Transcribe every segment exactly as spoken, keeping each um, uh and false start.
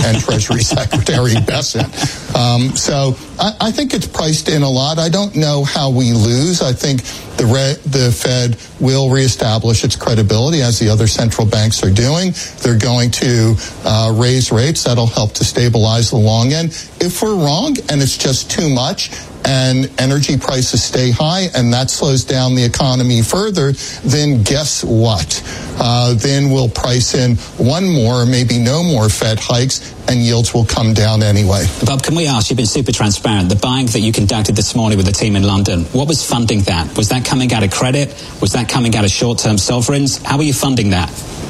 and Treasury Secretary Bessent. Um, so I, I think it's priced in a lot. I don't know how we lose. I think the re- the Fed will reestablish its credibility as the other central banks are doing. They're going to uh, raise rates. That'll help to stabilize the long end. If we're wrong and it's just too much and energy prices stay high and that slows down the economy further, then guess what? Uh, then we'll price in one more, maybe no more Fed hikes, and yields will come down anyway. Bob, can we ask, you've been super transparent, the buying that you conducted this morning with the team in London, what was funding that? Was that coming out of credit? Was that coming out of short-term sovereigns? How are you funding that?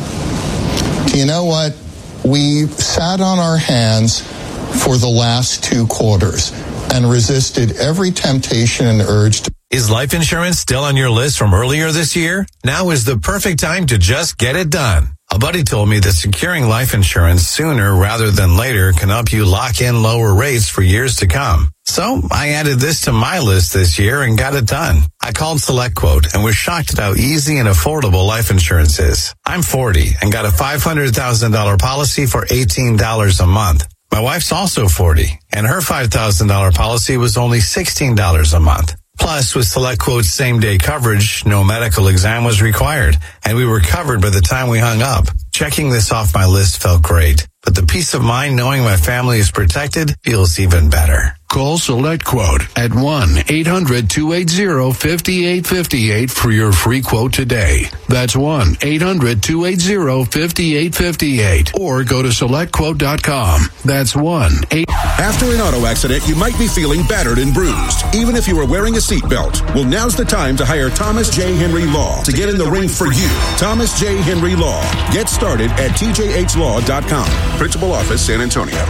Do you know what? We sat on our hands for the last two quarters and resisted every temptation and urge to... Is life insurance still on your list from earlier this year? Now is the perfect time to just get it done. A buddy told me that securing life insurance sooner rather than later can help you lock in lower rates for years to come. So I added this to my list this year and got it done. I called SelectQuote and was shocked at how easy and affordable life insurance is. I'm forty and got a five hundred thousand dollars policy for eighteen dollars a month. My wife's also forty, and her five thousand dollars policy was only sixteen dollars a month. Plus, with SelectQuote's same-day coverage, no medical exam was required, and we were covered by the time we hung up. Checking this off my list felt great, but the peace of mind knowing my family is protected feels even better. Call SelectQuote at one eight hundred two eight zero five eight five eight for your free quote today. That's one eight hundred two eight zero five eight five eight. Or go to select quote dot com. That's one eight. After an auto accident, you might be feeling battered and bruised, even if you are wearing a seatbelt. Well, now's the time to hire Thomas J. Henry Law to get in the ring for you. Thomas J. Henry Law. Get started at T J H law dot com. Principal Office, San Antonio.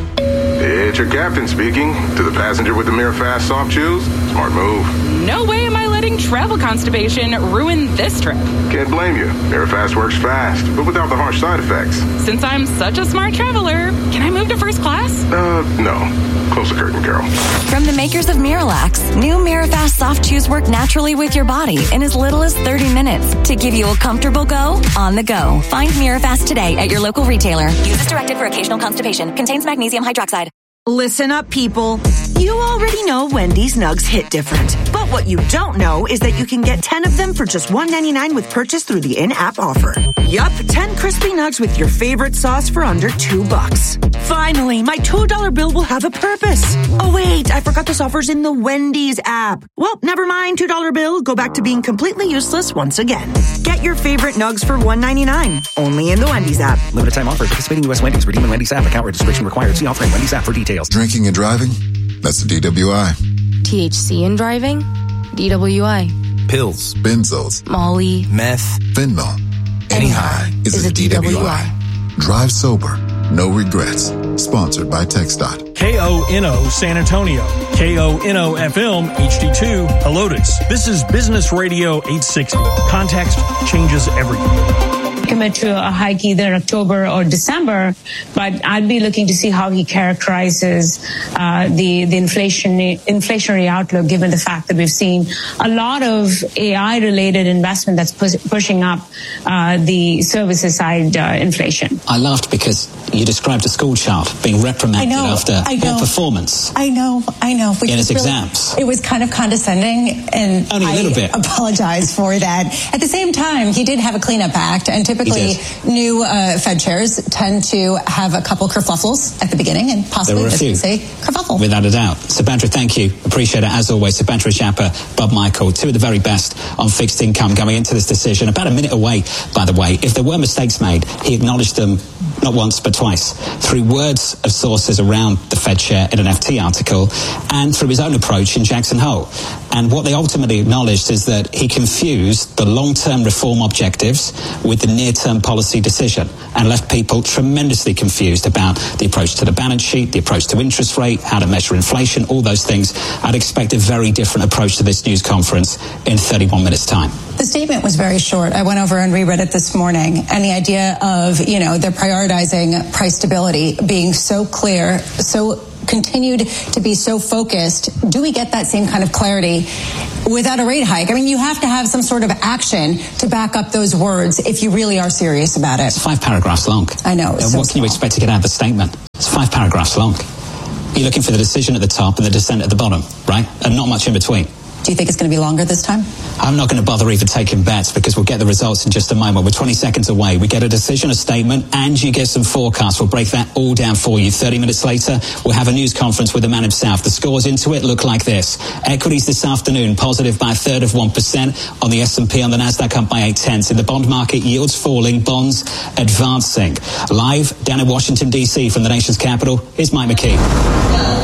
It's your captain speaking. To the passenger with the Mirror Fast Soft Chews, smart move. No way am I letting travel constipation ruin this trip. Can't blame you. Mirror Fast works fast, but without the harsh side effects. Since I'm such a smart traveler, can I move to first class? Uh, no. Close the curtain, girl. From the makers of Miralax, new Mirafast Soft Chews work naturally with your body in as little as thirty minutes to give you a comfortable go on the go. Find Mirafast today at your local retailer. Use as directed for occasional constipation. Contains magnesium hydroxide. Listen up, people. You already know Wendy's Nugs hit different. But what you don't know is that you can get ten of them for just one ninety-nine with purchase through the in-app offer. Yup, ten crispy nugs with your favorite sauce for under two bucks. Finally, my two dollar bill will have a purpose. Oh, wait, I forgot this offer's in the Wendy's app. Well, never mind, two dollar bill. Go back to being completely useless once again. Get your favorite nugs for one ninety-nine. Only in the Wendy's app. Limited time offer. Participating U S Wendy's. Redeem in Wendy's app. Account registration required. See offer in Wendy's app for details. Drinking and driving? That's the D W I. T H C in driving? D W I. Pills, benzos, Molly, meth, fentanyl. Any high is, is a, a D W I. D W I. Drive sober. No regrets. Sponsored by TxDOT. K O N O San Antonio. K O N O F M H D two Helotes. This is Business Radio eight sixty. Context changes everything. Commit to a hike either in October or December, but I'd be looking to see how he characterizes uh, the the inflation inflationary outlook, given the fact that we've seen a lot of A I related investment that's pu- pushing up uh, the services side uh, inflation. I laughed because you described a school child being reprimanded I know, after I know. poor performance. I know, I know. In his really, exams. It was kind of condescending, and Only a little I bit. apologize for that. At the same time, he did have a cleanup act, and typically new uh, Fed chairs tend to have a couple kerfuffles at the beginning, and possibly this is a kerfuffle. Without a doubt. Subhadra, thank you. Appreciate it as always. Subhadra Chapa, Bob Michael, two of the very best on fixed income going into this decision. About a minute away, by the way. If there were mistakes made, he acknowledged them not once but twice through words of sources around the Fed chair in an F T article and through his own approach in Jackson Hole. And what they ultimately acknowledged is that he confused the long-term reform objectives with the near-term policy decision and left people tremendously confused about the approach to the balance sheet, the approach to interest rate, how to measure inflation, all those things. I'd expect a very different approach to this news conference in thirty-one minutes' time. The statement was very short. I went over and reread it this morning, and the idea of, you know, they're prioritizing price stability being so clear, so continued to be so focused. Do we get that same kind of clarity without a rate hike? I mean, you have to have some sort of action to back up those words if you really are serious about it. It's five paragraphs long. I know. Uh, so what can you expect to get out of the statement? It's five paragraphs long. You're looking for the decision at the top and the dissent at the bottom, right? And not much in between. Do you think it's going to be longer this time? I'm not going to bother even taking bets because we'll get the results in just a moment. We're twenty seconds away. We get a decision, a statement, and you get some forecasts. We'll break that all down for you. thirty minutes later, we'll have a news conference with the man himself. The scores into it look like this. Equities this afternoon, positive by a third of one percent on the S and P, on the Nasdaq up by eight tenths. In the bond market, yields falling, bonds advancing. Live down in Washington, D C from the nation's capital, here's Mike McKee.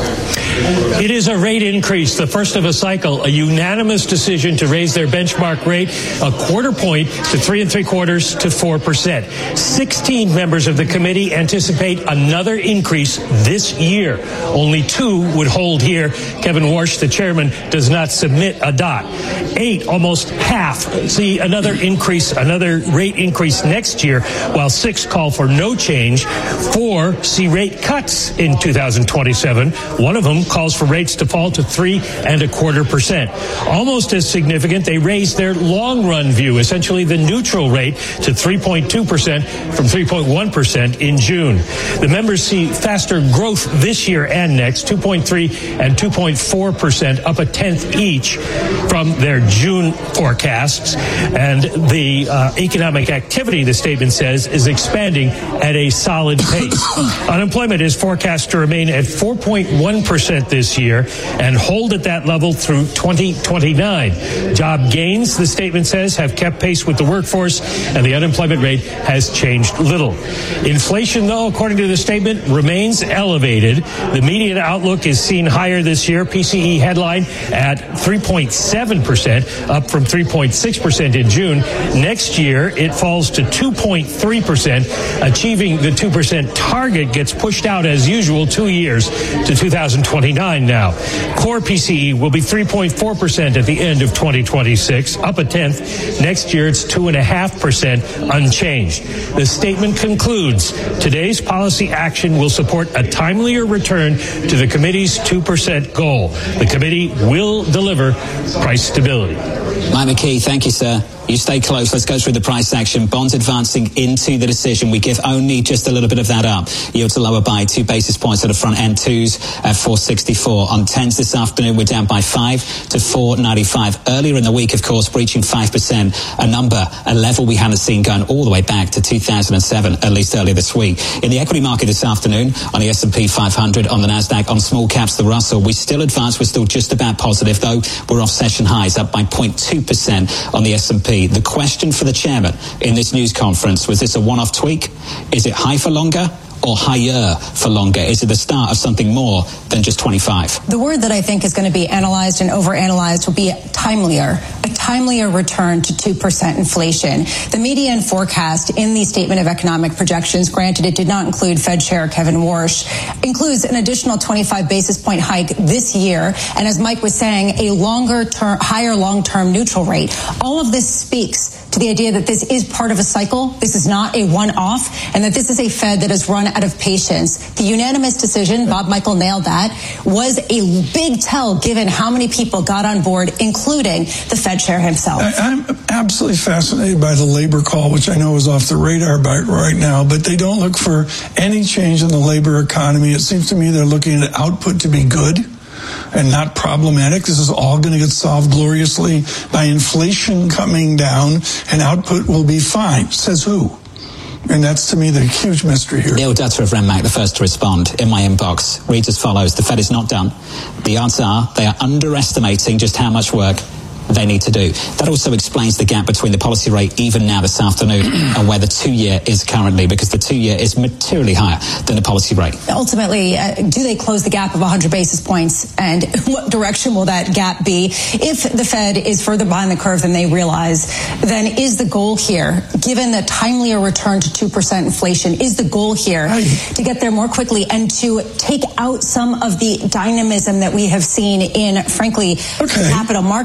It is a rate increase, the first of a cycle, a unanimous decision to raise their benchmark rate a quarter point to three and three quarters to four percent. Sixteen members of the committee anticipate another increase this year. Only two would hold here. Kevin Warsh, the chairman, does not submit a dot. Eight, almost half, see another increase, another rate increase next year, while six call for no change. Four see rate cuts in two thousand twenty-seven. One of them calls for rates to fall to three and a quarter percent. Almost as significant, they raised their long-run view, essentially the neutral rate, to three point two percent from three point one percent in June. The members see faster growth this year and next, two point three and two point four percent, up a tenth each from their June forecasts. And the uh, economic activity, the statement says, is expanding at a solid pace. Unemployment is forecast to remain at four point one percent this year and hold at that level through twenty twenty-nine. Job gains, the statement says, have kept pace with the workforce, and the unemployment rate has changed little. Inflation, though, according to the statement, remains elevated. The median outlook is seen higher this year. P C E headline at three point seven percent, up from three point six percent in June. Next year, it falls to two point three percent. Achieving the two percent target gets pushed out, as usual, two years to two thousand twenty-nine now. Core P C E will be three point four percent at the end of twenty twenty-six, up a tenth. Next year, it's two point five percent, unchanged. The statement concludes, today's policy action will support a timelier return to the committee's two percent goal. The committee will deliver price stability. Mike McKee, thank you, sir. You stay close. Let's go through the price action. Bonds advancing into the decision. We give only just a little bit of that up. Yield to lower by two basis points at the front end. Twos at four sixty-four. On tens this afternoon, we're down by five to four ninety-five. Earlier in the week, of course, breaching five percent. A number, a level we haven't seen going all the way back to two thousand seven, at least earlier this week. In the equity market this afternoon, on the S and P five hundred, on the Nasdaq, on small caps, the Russell, we still advance. We're still just about positive, though. We're off session highs, up by zero point two percent on the S and P. The question for the chairman in this news conference, was this a one-off tweak? Is it high for longer or higher for longer? Is it the start of something more than just twenty-five? The word that I think is going to be analyzed and overanalyzed will be timelier, a timelier return to two percent inflation. The median forecast in the Statement of Economic Projections, granted it did not include Fed Chair Kevin Warsh, includes an additional twenty-five basis point hike this year, and as Mike was saying, a longer term, higher long-term neutral rate. All of this speaks to the idea that this is part of a cycle, this is not a one-off, and that this is a Fed that has run out of patience. The unanimous decision, Bob Michael nailed that, was a big tell given how many people got on board, including the Fed chair himself. I, I'm absolutely fascinated by the labor call, which I know is off the radar by right now, but they don't look for any change in the labor economy. It seems to me they're looking at output to be good and not problematic. This is all going to get solved gloriously by inflation coming down, and output will be fine. Says who? And that's, to me, the huge mystery here. Neil Dutta of Renmac, the first to respond in my inbox, reads as follows. The Fed is not done. The odds are they are underestimating just how much work they need to do. That also explains the gap between the policy rate even now this afternoon and where the two-year is currently, because the two-year is materially higher than the policy rate. Ultimately, uh, do they close the gap of one hundred basis points, and what direction will that gap be? If the Fed is further behind the curve than they realize, then is the goal here, given the timelier return to two percent inflation, is the goal here to get there more quickly and to take out some of the dynamism that we have seen in, frankly, okay. capital markets as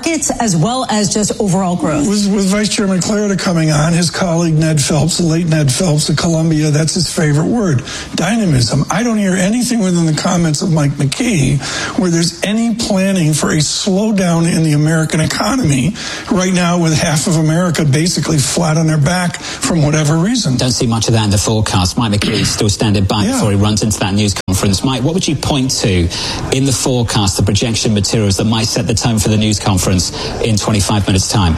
as well as just overall growth. With, with Vice Chairman Clarida coming on, his colleague Ned Phelps, the late Ned Phelps of Columbia, that's his favorite word, dynamism. I don't hear anything within the comments of Mike McKee where there's any planning for a slowdown in the American economy right now, with half of America basically flat on their back from whatever reason. Don't see much of that in the forecast. Mike McKee is still standing by yeah. before he runs into that news conference. Mike, what would you point to in the forecast, the projection materials that might set the tone for the news conference in twenty-five minutes' time?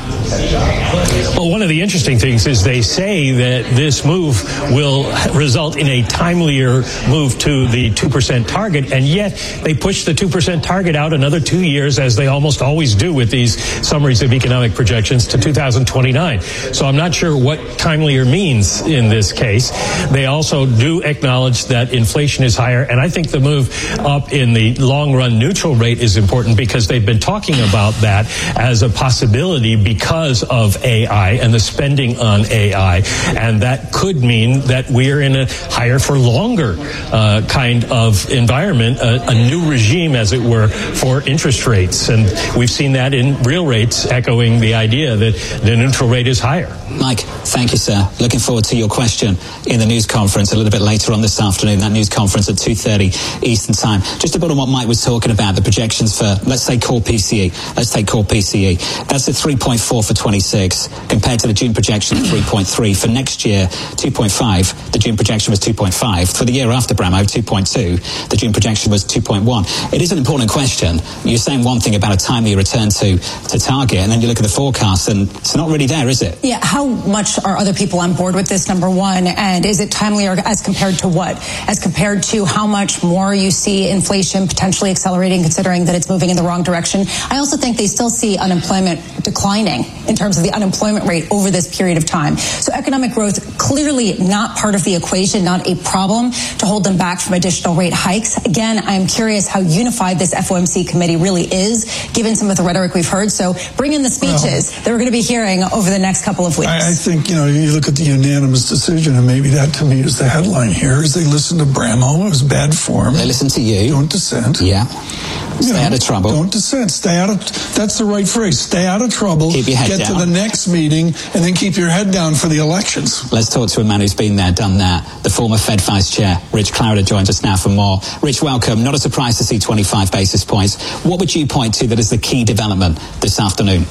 Well, one of the interesting things is they say that this move will result in a timelier move to the two percent target, and yet they push the two percent target out another two years, as they almost always do with these summaries of economic projections, to two thousand twenty-nine. So I'm not sure what timelier means in this case. They also do acknowledge that inflation is higher, and I think the move up in the long-run neutral rate is important because they've been talking about that as a possibility because of A I and the spending on A I, and that could mean that we're in a higher for longer uh, kind of environment, a, a new regime, as it were, for interest rates. And we've seen that in real rates, echoing the idea that the neutral rate is higher. Mike, thank you, sir. Looking forward to your question in the news conference a little bit later on this afternoon, that news conference at two thirty Eastern Time. Just to build on what Mike was talking about, the projections for, let's say, core P C E. Let's take core P C E. That's at three point four for twenty-six, compared to the June projection of three point three. For next year, two point five. The June projection was two point five. For the year after, Bramo, two point two. The June projection was two point one. It is an important question. You're saying one thing about a timely return to, to target, and then you look at the forecast, and it's not really there, is it? Yeah, how much are other people on board with this, number one? And is it timely, or as compared to what? As compared to how much more you see inflation potentially accelerating, considering that it's moving in the wrong direction? I also think they still see unemployment declining in terms of the unemployment rate over this period of time. So economic growth clearly not part of the equation, not a problem to hold them back from additional rate hikes. Again, I'm curious how unified this F O M C committee really is, given some of the rhetoric we've heard. So bring in the speeches well, that we're going to be hearing over the next couple of weeks. I, I think, you know, you look at the unanimous decision, and maybe that to me is the headline here, is they listened to Bramo. It was bad form. They listened to you. Don't dissent. Yeah. Stay you know, out of trouble. Don't dissent. Stay out of, that's the right phrase. Stay out of trouble. Keep your head get down. to the next meeting, and then keep your head down for the elections. Let's talk to a man who's been there, done that. The former Fed Vice Chair, Rich Clarida, joins us now for more. Rich, welcome. Not a surprise to see twenty-five basis points. What would you point to that is the key development this afternoon?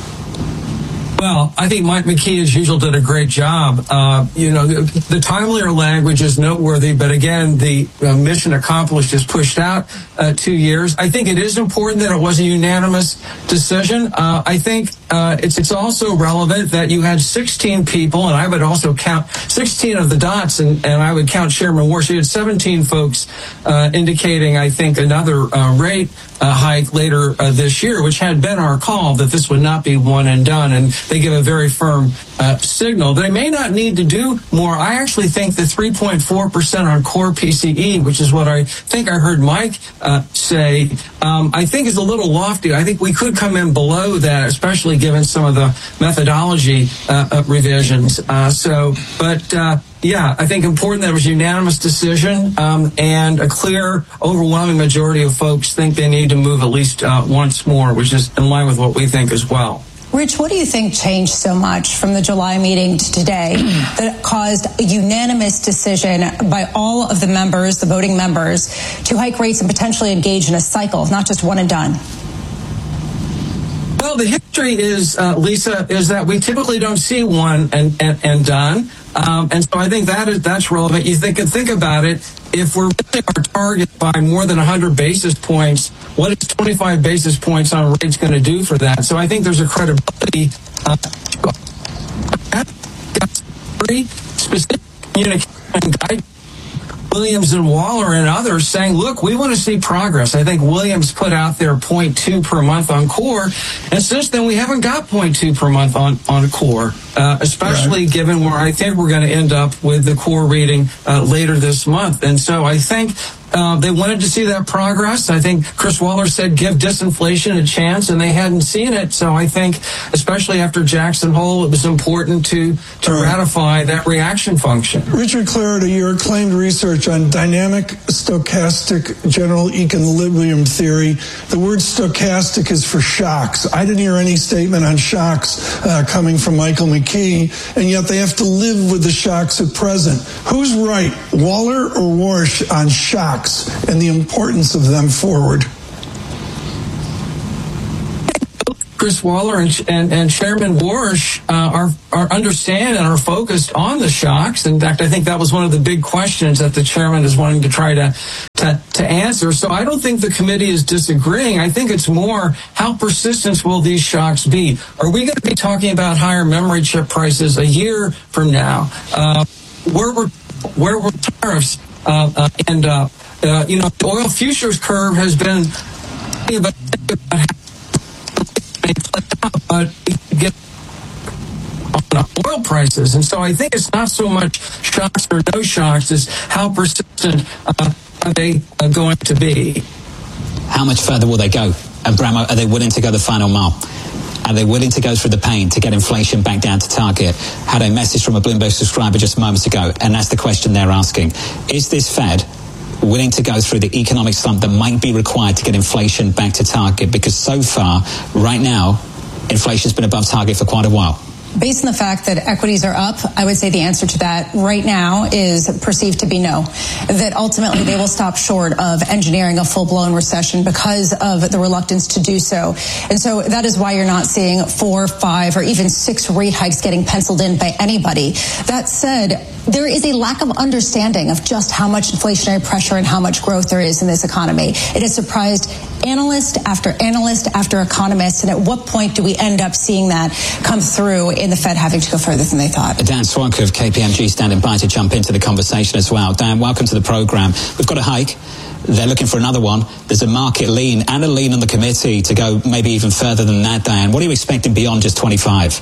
Well, I think Mike McKee, as usual, did a great job. Uh, you know, the, the timelier language is noteworthy, but again, the uh, mission accomplished is pushed out uh, two years. I think it is important that it was a unanimous decision. Uh, I think uh, it's it's also relevant that you had sixteen people, and I would also count sixteen of the dots, and, and I would count Chairman Warsh. You had seventeen folks uh, indicating, I think, another uh, rate uh, hike later uh, this year, which had been our call that this would not be one and done, and they give a very firm uh, signal. They may not need to do more. I actually think the three point four percent on core P C E, which is what I think I heard Mike uh, say, um, I think is a little lofty. I think we could come in below that, especially given some of the methodology uh, uh, revisions. Uh, so, but uh, yeah, I think important that it was a unanimous decision, um, and a clear, overwhelming majority of folks think they need to move at least uh, once more, which is in line with what we think as well. Rich, what do you think changed so much from the July meeting to today that caused a unanimous decision by all of the members, the voting members, to hike rates and potentially engage in a cycle, not just one and done? Well, the history is, uh, Lisa, is that we typically don't see one and, and, and done. Um, and so I think that is that's relevant. You think think about it. If we're missing our target by more than one hundred basis points, what is twenty-five basis points on rates going to do for that? So I think there's a credibility. Uh, specific communication guidance. Williams and Waller and others saying, look, we want to see progress. I think Williams put out their zero point two per month on core, and since then we haven't got zero point two per month on, on core, uh, especially right. given where I think we're going to end up with the core reading uh, later this month. And so I think Uh, they wanted to see that progress. I think Chris Waller said give disinflation a chance, and they hadn't seen it. So I think, especially after Jackson Hole, it was important to, to right. ratify that reaction function. Richard Clarida, your acclaimed research on dynamic stochastic general equilibrium theory. The word stochastic is for shocks. I didn't hear any statement on shocks uh, coming from Michael McKee, and yet they have to live with the shocks at present. Who's right, Waller or Warsh, on shocks and the importance of them forward? Chris Waller and, and, and Chairman Warsh uh, are, are understand and are focused on the shocks. In fact, I think that was one of the big questions that the chairman is wanting to try to, to, to answer. So I don't think the committee is disagreeing. I think it's more, how persistent will these shocks be? Are we going to be talking about higher memory chip prices a year from now? Uh, where were, where were tariffs? Uh, uh, and, uh, uh, you know, the oil futures curve has been about but get on oil prices. And so I think it's not so much shocks or no shocks, as how persistent uh, are they uh, going to be. How much further will they go? And Bramo, are they willing to go the final mile? Are they willing to go through the pain to get inflation back down to target? Had a message from a Bloomberg subscriber just moments ago, and that's the question they're asking. Is this Fed willing to go through the economic slump that might be required to get inflation back to target? Because so far, right now, inflation's been above target for quite a while. Based on the fact that equities are up, I would say the answer to that right now is perceived to be no. That ultimately they will stop short of engineering a full-blown recession because of the reluctance to do so. And so that is why you're not seeing four, five, or even six rate hikes getting penciled in by anybody. That said, there is a lack of understanding of just how much inflationary pressure and how much growth there is in this economy. It has surprised analyst after analyst after economist, and at what point do we end up seeing that come through in the Fed having to go further than they thought? Dan Swonk of K P M G standing by to jump into the conversation as well. Dan, welcome to the program. We've got a hike. They're looking for another one. There's a market lean and a lean on the committee to go maybe even further than that, Dan. What are you expecting beyond just twenty-five?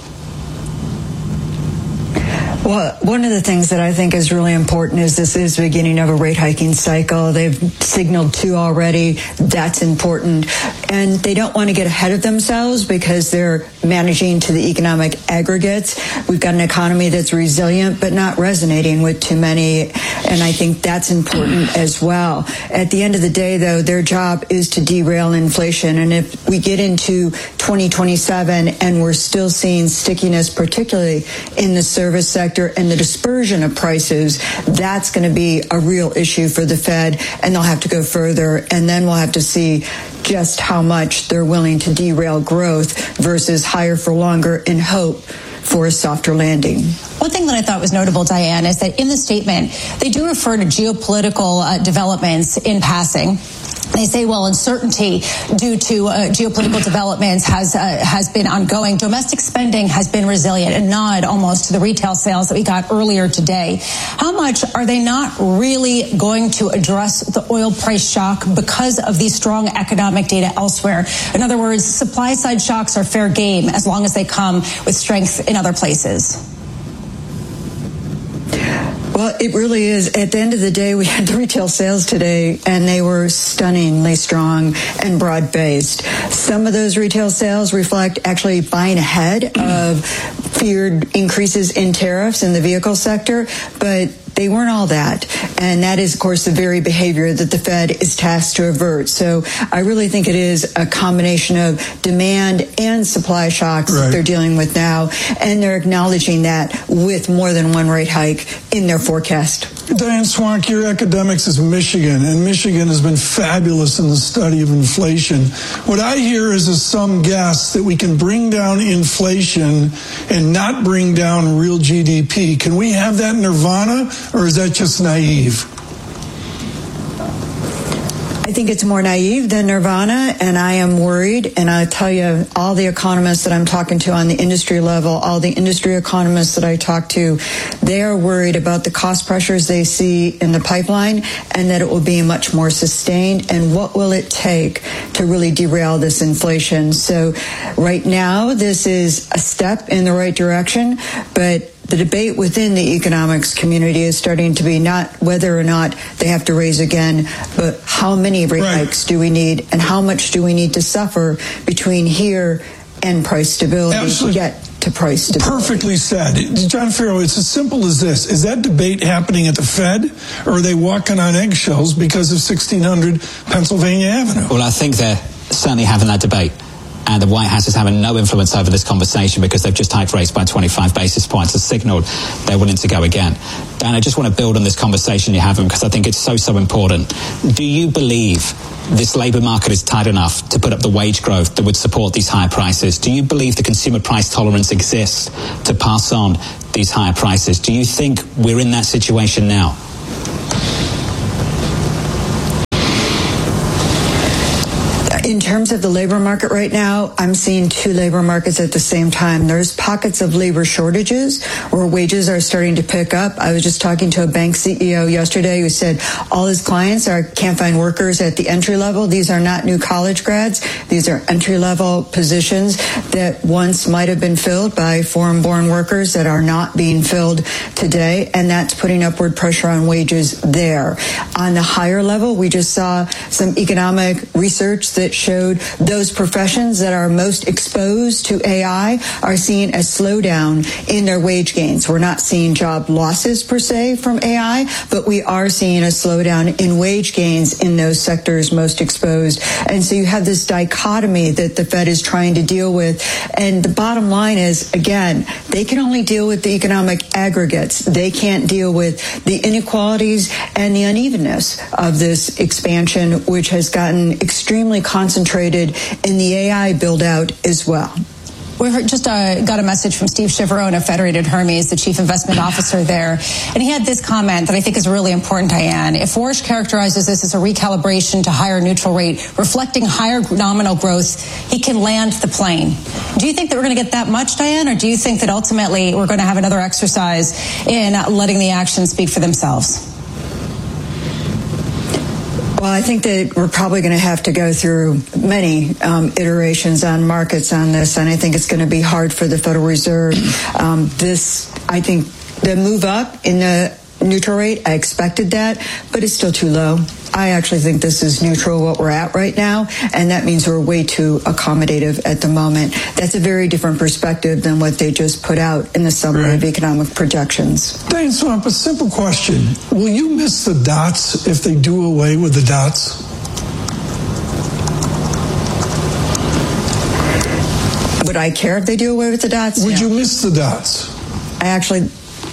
Well, one of the things that I think is really important is this is the beginning of a rate hiking cycle. They've signaled two already. That's important. And they don't want to get ahead of themselves because they're managing to the economic aggregates. We've got an economy that's resilient but not resonating with too many. And I think that's important as well. At the end of the day, though, their job is to derail inflation. And if we get into twenty twenty-seven and we're still seeing stickiness, particularly in the service sector, and the dispersion of prices, that's going to be a real issue for the Fed, and they'll have to go further, and then we'll have to see just how much they're willing to derail growth versus higher for longer in hope for a softer landing. One thing that I thought was notable, Diane, is that in the statement, they do refer to geopolitical uh, developments in passing. They say, well, uncertainty due to uh, geopolitical developments has uh, has been ongoing. Domestic spending has been resilient, a nod almost to the retail sales that we got earlier today. How much are they not really going to address the oil price shock because of these strong economic data elsewhere? In other words, supply side shocks are fair game as long as they come with strength in other places. Well, it really is. At the end of the day, we had the retail sales today, and they were stunningly strong and broad-based. Some of those retail sales reflect actually buying ahead of feared increases in tariffs in the vehicle sector, but they weren't all that. And that is, of course, the very behavior that the Fed is tasked to avert. So I really think it is a combination of demand and supply shocks right. that they're dealing with now. And they're acknowledging that with more than one rate hike in their forecast. Diane Swonk, your academics is Michigan, and Michigan has been fabulous in the study of inflation. What I hear is a some guess that we can bring down inflation and not bring down real G D P. Can we have that nirvana, or is that just naive? I think it's more naive than nirvana, and I am worried. And I tell you, all the economists that I'm talking to on the industry level, all the industry economists that I talk to, they are worried about the cost pressures they see in the pipeline and that it will be much more sustained. And what will it take to really derail this inflation? So right now, this is a step in the right direction, but the debate within the economics community is starting to be not whether or not they have to raise again, but how many rate right. hikes do we need and how much do we need to suffer between here and price stability Absolutely. to get to price stability. Perfectly said. John Ferro, it's as simple as this. Is that debate happening at the Fed, or are they walking on eggshells because of sixteen hundred Pennsylvania Avenue? Well, I think they're certainly having that debate. And the White House is having no influence over this conversation because they've just hiked rates by twenty-five basis points and signaled they're willing to go again. Dan, I just want to build on this conversation you're having because I think it's so, so important. Do you believe this labour market is tight enough to put up the wage growth that would support these higher prices? Do you believe the consumer price tolerance exists to pass on these higher prices? Do you think we're in that situation now? In terms of the labor market right now, I'm seeing two labor markets at the same time. There's pockets of labor shortages where wages are starting to pick up. I was just talking to a bank C E O yesterday who said all his clients are can't find workers at the entry level. These are not new college grads. These are entry level positions that once might have been filled by foreign born workers that are not being filled today. And that's putting upward pressure on wages there. On the higher level, we just saw some economic research that showed those professions that are most exposed to A I are seeing a slowdown in their wage gains. We're not seeing job losses per se from A I, but we are seeing a slowdown in wage gains in those sectors most exposed. And so you have this dichotomy that the Fed is trying to deal with. And the bottom line is, again, they can only deal with the economic aggregates. They can't deal with the inequalities and the unevenness of this expansion, which has gotten extremely concentrated in the A I build-out as well. We just uh, got a message from Steve Chiavarone of Federated Hermes, the chief investment officer there, and he had this comment that I think is really important, Diane. If Warsh characterizes this as a recalibration to higher neutral rate, reflecting higher nominal growth, he can land the plane. Do you think that we're going to get that much, Diane, or do you think that ultimately we're going to have another exercise in letting the actions speak for themselves? Well, I think that we're probably going to have to go through many um, iterations on markets on this, and I think it's going to be hard for the Federal Reserve. Um, this, I think, the move up in the neutral rate, I expected that, but it's still too low. I actually think this is neutral what we're at right now, and that means we're way too accommodative at the moment. That's a very different perspective than what they just put out in the summary right. of economic projections. Diane Swamp, a simple question. Will you miss the dots if they do away with the dots? Would I care if they do away with the dots? Would no. you miss the dots? I actually,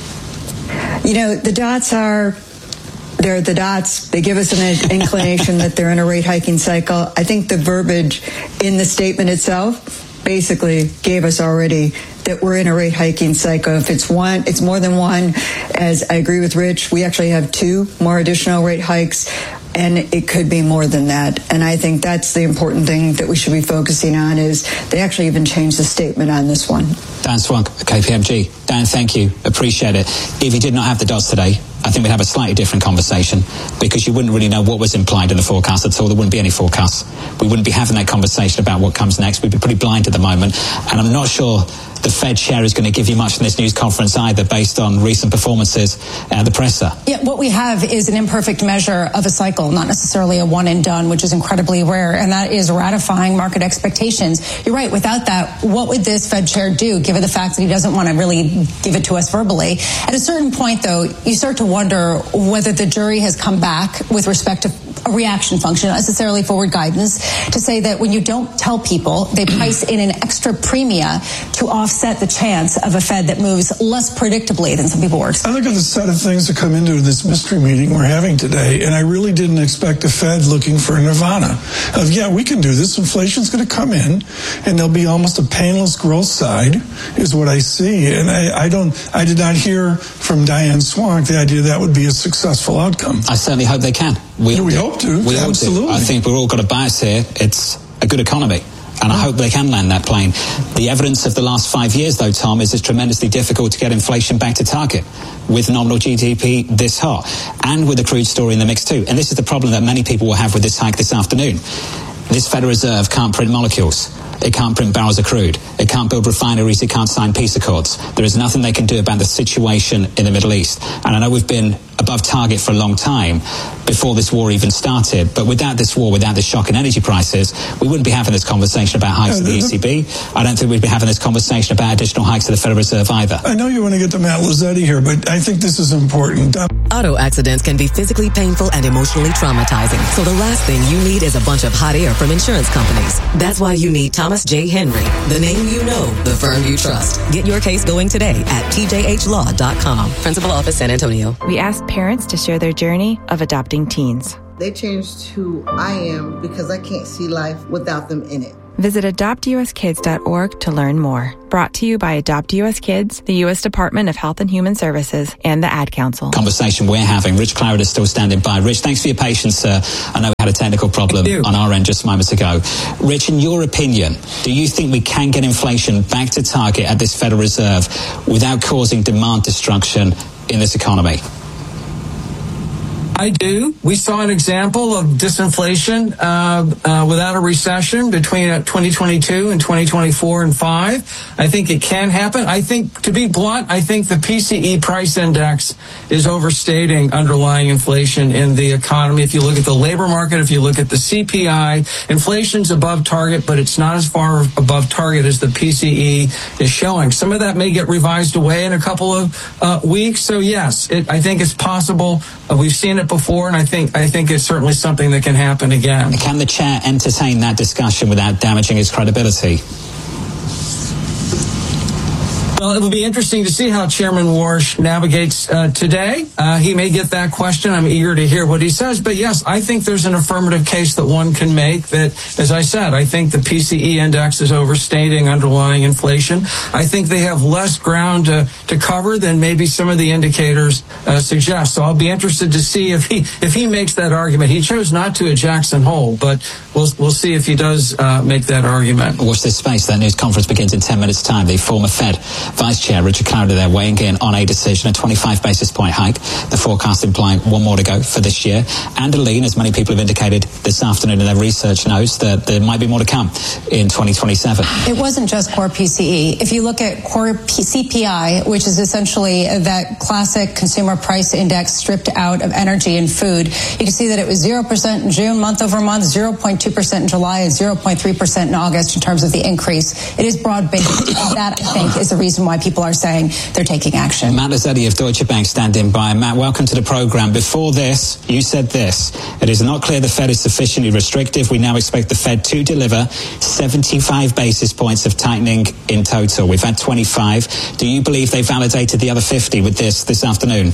you know, the dots are... They're the dots. They give us an inclination that they're in a rate hiking cycle. I think the verbiage in the statement itself basically gave us already that we're in a rate hiking cycle. If it's one, it's more than one. As I agree with Rich, we actually have two more additional rate hikes, and it could be more than that. And I think that's the important thing that we should be focusing on is they actually even changed the statement on this one. Dan Swunk, K P M G. Dan, thank you. Appreciate it. If you did not have the dots today, I think we'd have a slightly different conversation because you wouldn't really know what was implied in the forecast at all. There wouldn't be any forecasts. We wouldn't be having that conversation about what comes next. We'd be pretty blind at the moment. And I'm not sure the Fed chair is going to give you much in this news conference either based on recent performances at the presser. Yeah, what we have is an imperfect measure of a cycle, not necessarily a one and done, which is incredibly rare, and that is ratifying market expectations. You're right, without that, what would this Fed chair do, given the fact that he doesn't want to really give it to us verbally? At a certain point, though, you start to wonder whether the jury has come back with respect to a reaction function, not necessarily forward guidance, to say that when you don't tell people, they price in an extra premia to offset the chance of a Fed that moves less predictably than some people were expecting. I look at the set of things that come into this mystery meeting we're having today, and I really didn't expect a Fed looking for nirvana of, yeah, we can do this. Inflation's going to come in, and there'll be almost a painless growth side, is what I see. And I, I don't, I did not hear from Diane Swank the idea that would be a successful outcome. I certainly hope they can. We, we hope to. We Absolutely. Hope to. I think we've all got a bias here. It's a good economy. And I hope they can land that plane. The evidence of the last five years, though, Tom, is it's tremendously difficult to get inflation back to target with nominal G D P this hot and with the crude story in the mix, too. And this is the problem that many people will have with this hike this afternoon. This Federal Reserve can't print molecules. It can't print barrels of crude. It can't build refineries. It can't sign peace accords. There is nothing they can do about the situation in the Middle East. And I know we've been above target for a long time before this war even started. But without this war, without this shock in energy prices, we wouldn't be having this conversation about hikes of the E C B. I don't think we'd be having this conversation about additional hikes of the Federal Reserve either. I know you want to get to Matt Lazzetti here, but I think this is important. Auto accidents can be physically painful and emotionally traumatizing. So the last thing you need is a bunch of hot air from insurance companies. That's why you need Thomas J. Henry, the name you know, the firm you trust. Get your case going today at T J H law dot com. Principal Office, San Antonio. We asked parents to share their journey of adopting teens. They changed who I am because I can't see life without them in it. Visit adopt u s kids dot org to learn more. Brought to you by Adopt U S Kids, the U S Department of Health and Human Services, and the Ad Council. Conversation we're having. Rich Clarida is still standing by. Rich, thanks for your patience, sir. I know we had a technical problem on our end just moments ago. Rich, in your opinion, do you think we can get inflation back to target at this Federal Reserve without causing demand destruction in this economy? I do. We saw an example of disinflation uh, uh, without a recession between uh, twenty twenty-two and twenty twenty-four and five. I think it can happen. I think, to be blunt, I think the P C E price index is overstating underlying inflation in the economy. If you look at the labor market, if you look at the C P I, inflation's above target, but it's not as far above target as the P C E is showing. Some of that may get revised away in a couple of uh, weeks. So yes, it, I think it's possible. Uh, we've seen it before, and I think I think it's certainly something that can happen again. Can the chair entertain that discussion without damaging his credibility? Well, it will be interesting to see how Chairman Warsh navigates uh, today. Uh, he may get that question. I'm eager to hear what he says. But yes, I think there's an affirmative case that one can make that, as I said, I think the P C E index is overstating underlying inflation. I think they have less ground to, to cover than maybe some of the indicators uh, suggest. So I'll be interested to see if he if he makes that argument. He chose not to at Jackson Hole, but we'll we'll see if he does uh, make that argument. Watch this space. That news conference begins in ten minutes' time. The former Fed Vice Chair Richard Clarida there weighing in on a decision, a twenty-five basis point hike. The forecast implying one more to go for this year. And a lean, as many people have indicated this afternoon in their research notes, that there might be more to come in twenty twenty-seven. It wasn't just core P C E. If you look at core C P I, which is essentially that classic consumer price index stripped out of energy and food, you can see that it was zero percent in June, month over month, zero point two percent in July, and zero point three percent in August in terms of the increase. It is broad-based. That, I think, is the reason why people are saying they're taking action. Matt Lazzetti of Deutsche Bank standing by. Matt, welcome to the program. Before this, you said this: it is not clear the Fed is sufficiently restrictive. We now expect the Fed to deliver seventy-five basis points of tightening in total. We've had twenty-five. Do you believe they validated the other fifty with this this afternoon?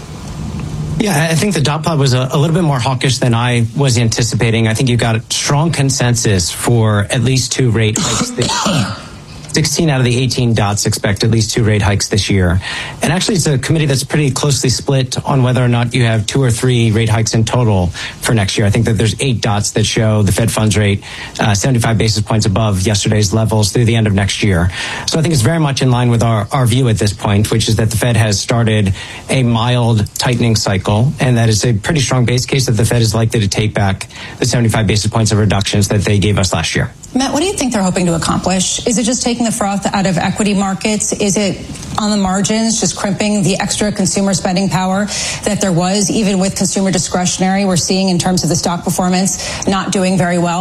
Yeah, I think the dot plot was a, a little bit more hawkish than I was anticipating. I think you've got a strong consensus for at least two rate hikes this year. sixteen out of the eighteen dots expect at least two rate hikes this year. And actually, it's a committee that's pretty closely split on whether or not you have two or three rate hikes in total for next year. I think that there's eight dots that show the Fed funds rate uh, seventy-five basis points above yesterday's levels through the end of next year. So I think it's very much in line with our, our view at this point, which is that the Fed has started a mild tightening cycle, and that is a pretty strong base case that the Fed is likely to take back the seventy-five basis points of reductions that they gave us last year. Matt, what do you think they're hoping to accomplish? Is it just taking the froth out of equity markets? Is it on the margins, just crimping the extra consumer spending power that there was, even with consumer discretionary we're seeing in terms of the stock performance not doing very well?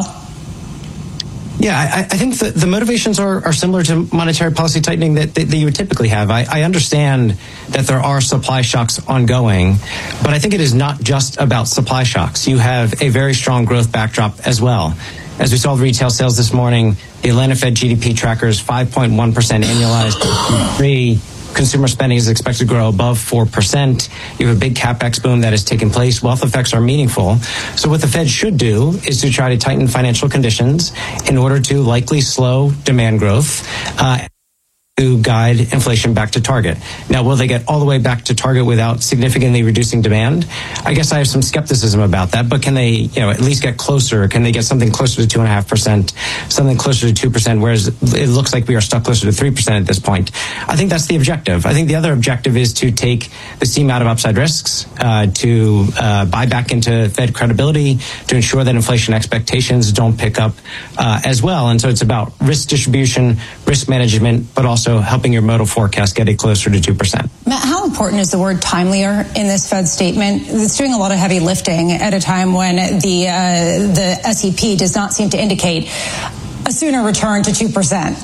Yeah, I, I think the, the motivations are, are similar to monetary policy tightening that, that, that you would typically have. I, I understand that there are supply shocks ongoing, but I think it is not just about supply shocks. You have a very strong growth backdrop as well. As we saw with retail sales this morning, the Atlanta Fed G D P tracker is five point one percent annualized. Three, consumer spending is expected to grow above four percent. You have a big capex boom that has taken place. Wealth effects are meaningful. So what the Fed should do is to try to tighten financial conditions in order to likely slow demand growth. Uh, to guide inflation back to target. Now, will they get all the way back to target without significantly reducing demand? I guess I have some skepticism about that, but can they, you know, at least get closer? Can they get something closer to two and a half percent, something closer to two percent, whereas it looks like we are stuck closer to three percent at this point? I think that's the objective. I think the other objective is to take the steam out of upside risks, uh, to uh, buy back into Fed credibility, to ensure that inflation expectations don't pick up uh, as well. And so it's about risk distribution, risk management, but also helping your modal forecast get it closer to two percent. Matt, how important is the word timelier in this Fed statement? It's doing a lot of heavy lifting at a time when the uh, the S E P does not seem to indicate a sooner return to two percent.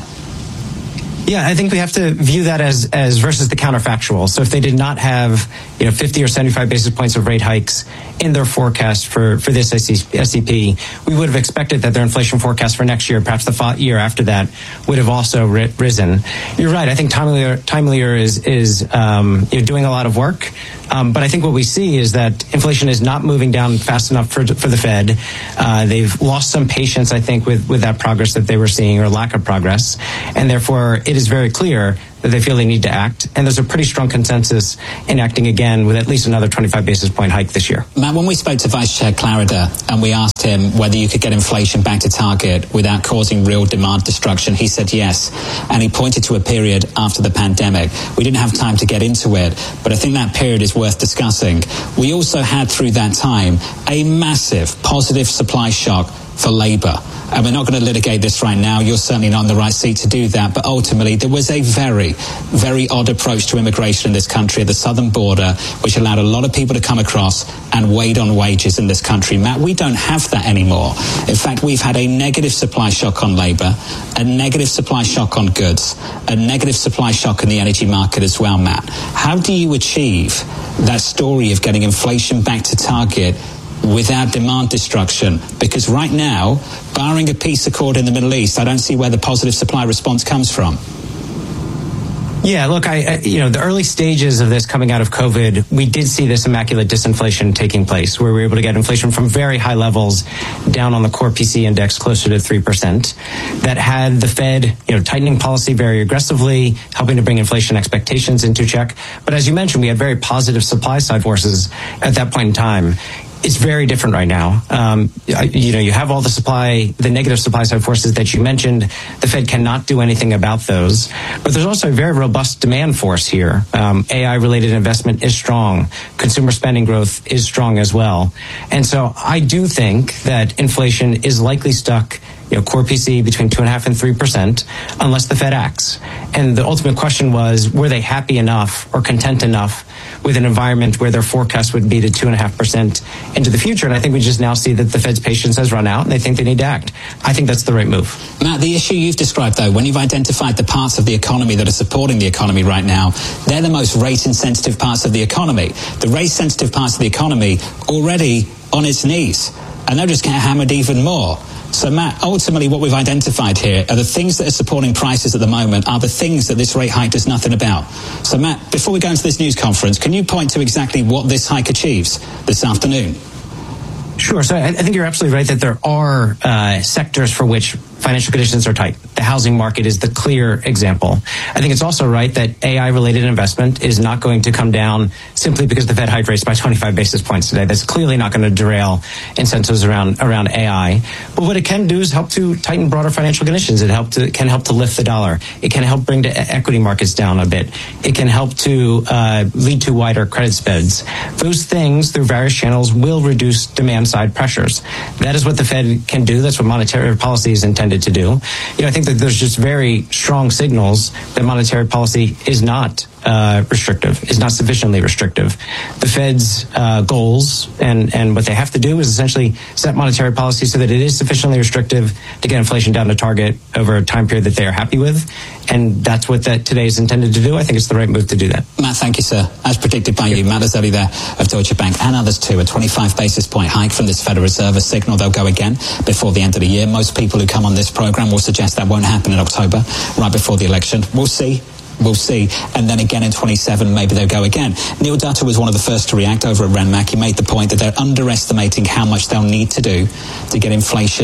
Yeah, I think we have to view that as as versus the counterfactual. So if they did not have, you know, fifty or seventy-five basis points of rate hikes in their forecast for, for this S E P, we would have expected that their inflation forecast for next year, perhaps the year after that, would have also ri- risen. You're right. I think timelier, timelier is, is um, you know, doing a lot of work. Um, but I think what we see is that inflation is not moving down fast enough for, for the Fed. Uh, they've lost some patience, I think, with, with that progress that they were seeing, or lack of progress. And therefore, it is very clear that they feel they need to act. And there's a pretty strong consensus in acting again with at least another twenty-five basis point hike this year. Matt, when we spoke to Vice Chair Clarida and we asked him whether you could get inflation back to target without causing real demand destruction, he said yes. And he pointed to a period after the pandemic. We didn't have time to get into it, but I think that period is worth discussing. We also had through that time a massive positive supply shock for labor. And we're not going to litigate this right now. You're certainly not in the right seat to do that. But ultimately, there was a very, very odd approach to immigration in this country at the southern border, which allowed a lot of people to come across and weighed on wages in this country. Matt, we don't have that anymore. In fact, we've had a negative supply shock on labor, a negative supply shock on goods, a negative supply shock in the energy market as well, Matt. How do you achieve that story of getting inflation back to target without demand destruction? Because right now, barring a peace accord in the Middle East, I don't see where the positive supply response comes from. Yeah, look, I, I, you know, the early stages of this coming out of COVID, we did see this immaculate disinflation taking place, where we were able to get inflation from very high levels down on the core P C index closer to three percent. That had the Fed, you know, tightening policy very aggressively, helping to bring inflation expectations into check. But as you mentioned, we had very positive supply side forces at that point in time. It's very different right now. Um, you know, you have all the supply, the negative supply side forces that you mentioned. The Fed cannot do anything about those. But there's also a very robust demand force here. Um, A I-related investment is strong. Consumer spending growth is strong as well. And so I do think that inflation is likely stuck, you know, core P C between two and a half and three percent, unless the Fed acts. And the ultimate question was, were they happy enough or content enough with an environment where their forecast would be to two and a half percent into the future? And I think we just now see that the Fed's patience has run out and they think they need to act. I think that's the right move. Matt, the issue you've described, though, when you've identified the parts of the economy that are supporting the economy right now, they're the most rate-insensitive parts of the economy. The rate-sensitive parts of the economy already on its knees, and they'll just get hammered even more. So, Matt, ultimately what we've identified here are the things that are supporting prices at the moment are the things that this rate hike does nothing about. So, Matt, before we go into this news conference, can you point to exactly what this hike achieves this afternoon? Sure. So I think you're absolutely right that there are uh, sectors for which financial conditions are tight. The housing market is the clear example. I think it's also right that A I-related investment is not going to come down simply because the Fed hiked rates by twenty-five basis points today. That's clearly not going to derail incentives around around A I. But what it can do is help to tighten broader financial conditions. It help to, can help to lift the dollar. It can help bring the equity markets down a bit. It can help to uh, lead to wider credit spreads. Those things, through various channels, will reduce demand-side pressures. That is what the Fed can do. That's what monetary policy is intended to do. You know, I think that there's just very strong signals that monetary policy is not uh, restrictive, is not sufficiently restrictive. The Fed's uh, goals and, and what they have to do is essentially set monetary policy so that it is sufficiently restrictive to get inflation down to target over a time period that they are happy with. And that's what that today is intended to do. I think it's the right move to do that. Matt, thank you, sir. As predicted by you, Matt Azzelli there of Deutsche Bank and others too. A twenty-five basis point hike from this Federal Reserve, a signal they'll go again before the end of the year. Most people who come on this program will suggest that won't happen in October, right before the election. We'll see. We'll see. And then again in twenty-seven, maybe they'll go again. Neil Dutta was one of the first to react over at Renmac. He made the point that they're underestimating how much they'll need to do to get inflation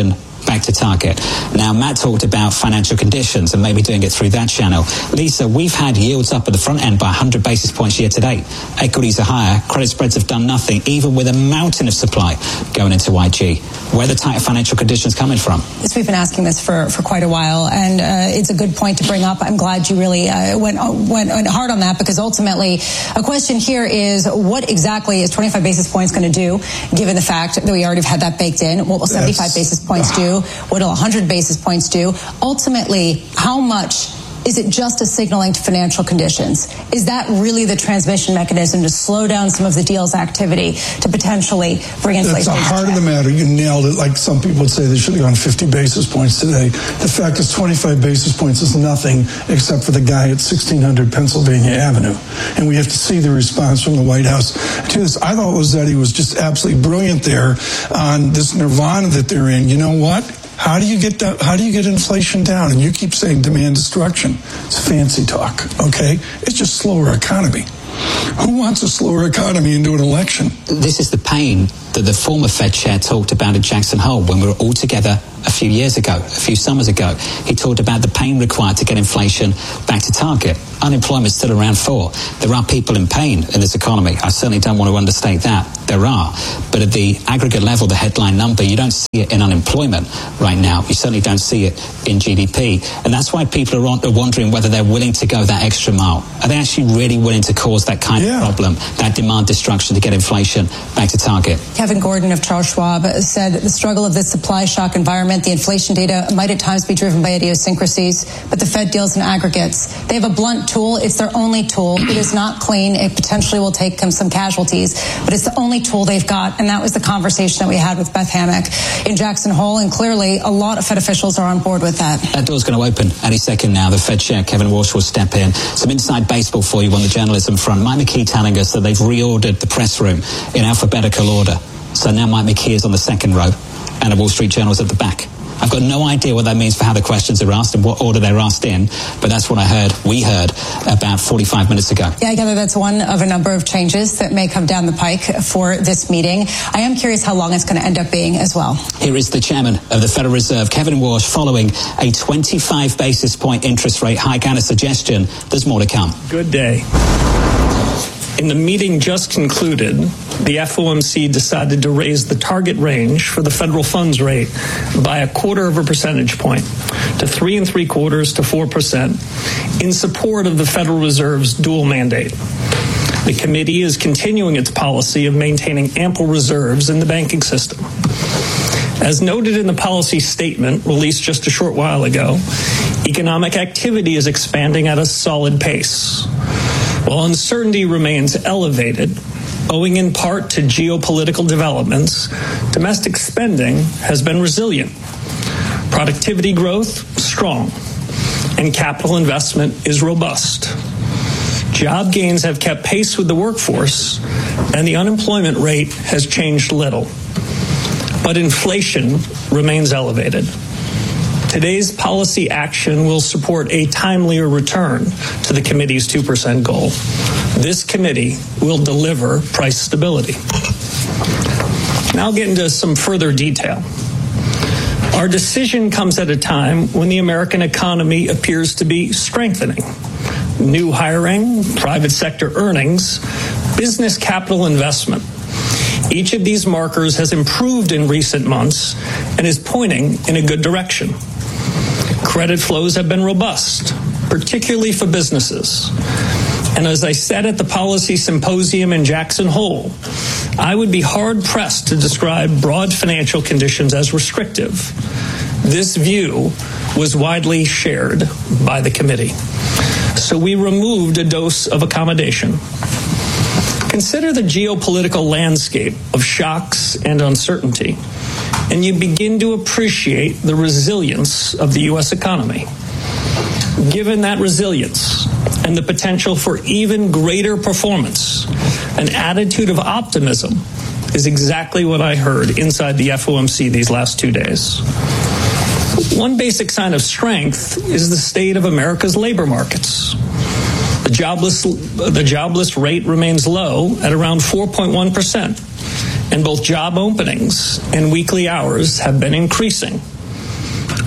back to target. Now, Matt talked about financial conditions and maybe doing it through that channel. Lisa, we've had yields up at the front end by one hundred basis points year to date. Equities are higher. Credit spreads have done nothing, even with a mountain of supply going into Y G. Where are the tighter financial conditions coming from? Yes, we've been asking this for, for quite a while, and uh, it's a good point to bring up. I'm glad you really uh, went, went went hard on that, because ultimately a question here is, what exactly is twenty-five basis points going to do, given the fact that we already have had that baked in? What will seventy-five basis points do? What will one hundred basis points do? Ultimately, how much is it just a signaling to financial conditions? Is that really the transmission mechanism to slow down some of the deal's activity to potentially bring inflation? That's the heart of the matter. You nailed it. Like some people would say they should have gone fifty basis points today. The fact is twenty-five basis points is nothing except for the guy at sixteen hundred Pennsylvania Avenue. And we have to see the response from the White House to this. I thought Rossetti was just absolutely brilliant there on this nirvana that they're in. You know what? How do you get that, how do you get inflation down? And you keep saying demand destruction. It's fancy talk, okay? It's just slower economy. Who wants a slower economy into an election? This is the pain that the former Fed chair talked about at Jackson Hole when we were all together a few years ago, a few summers ago. He talked about the pain required to get inflation back to target. Unemployment's still around four. There are people in pain in this economy. I certainly don't want to understate that. There are. But at the aggregate level, the headline number, you don't see it in unemployment right now. You certainly don't see it in G D P. And that's why people are wondering whether they're willing to go that extra mile. Are they actually really willing to cause that kind yeah. of problem, that demand destruction to get inflation back to target? Kevin Gordon of Charles Schwab said the struggle of this supply shock environment, the inflation data might at times be driven by idiosyncrasies, but the Fed deals in aggregates. They have a blunt tool. It's their only tool. It is not clean. It potentially will take them some casualties, but it's the only tool they've got. And that was the conversation that we had with Beth Hammack in Jackson Hole. And clearly a lot of Fed officials are on board with that. That door's going to open any second now. The Fed chair, Kevin Walsh, will step in. Some inside baseball for you on the journalism front. Mike McKee telling us that they've reordered the press room in alphabetical order. So now Mike McKee is on the second row and the Wall Street Journal is at the back. I've got no idea what that means for how the questions are asked and what order they're asked in, but that's what I heard, we heard, about forty-five minutes ago. Yeah, I gather that's one of a number of changes that may come down the pike for this meeting. I am curious how long it's going to end up being as well. Here is the chairman of the Federal Reserve, Kevin Walsh, following a twenty-five basis point interest rate hike and a suggestion there's more to come. Good day. In the meeting just concluded, the F O M C decided to raise the target range for the federal funds rate by a quarter of a percentage point to three and three quarters to four percent in support of the Federal Reserve's dual mandate. The committee is continuing its policy of maintaining ample reserves in the banking system. As noted in the policy statement released just a short while ago, economic activity is expanding at a solid pace. While uncertainty remains elevated, owing in part to geopolitical developments, domestic spending has been resilient. Productivity growth, strong, and capital investment is robust. Job gains have kept pace with the workforce, and the unemployment rate has changed little. But inflation remains elevated. Today's policy action will support a timelier return to the committee's two percent goal. This committee will deliver price stability. Now I'll get into some further detail. Our decision comes at a time when the American economy appears to be strengthening. New hiring, private sector earnings, business capital investment. Each of these markers has improved in recent months and is pointing in a good direction. Credit flows have been robust, particularly for businesses. And as I said at the policy symposium in Jackson Hole, I would be hard-pressed to describe broad financial conditions as restrictive. This view was widely shared by the committee. So we removed a dose of accommodation. Consider the geopolitical landscape of shocks and uncertainty, and you begin to appreciate the resilience of the U S economy. Given that resilience and the potential for even greater performance, an attitude of optimism is exactly what I heard inside the F O M C these last two days. One basic sign of strength is the state of America's labor markets. The jobless, the jobless rate remains low at around four point one percent, and both job openings and weekly hours have been increasing.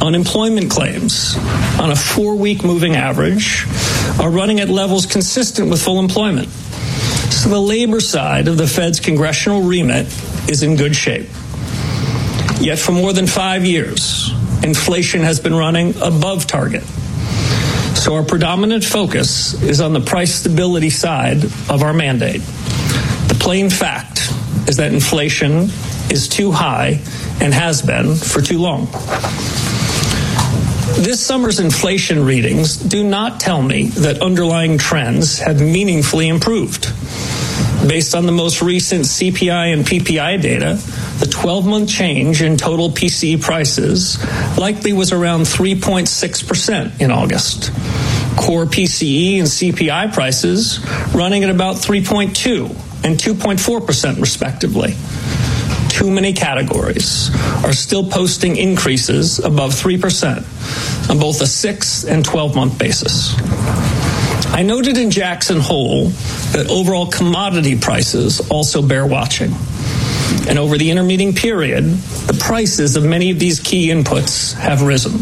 Unemployment claims on a four-week moving average are running at levels consistent with full employment. So the labor side of the Fed's congressional remit is in good shape. Yet for more than five years, inflation has been running above target. So our predominant focus is on the price stability side of our mandate. The plain fact is that inflation is too high and has been for too long. This summer's inflation readings do not tell me that underlying trends have meaningfully improved. Based on the most recent C P I and P P I data, the twelve-month change in total P C E prices likely was around three point six percent in August. Core P C E and C P I prices running at about three point two and two point four percent respectively. Too many categories are still posting increases above three percent on both a six and twelve-month basis. I noted in Jackson Hole that overall commodity prices also bear watching. And over the intermeeting period, the prices of many of these key inputs have risen.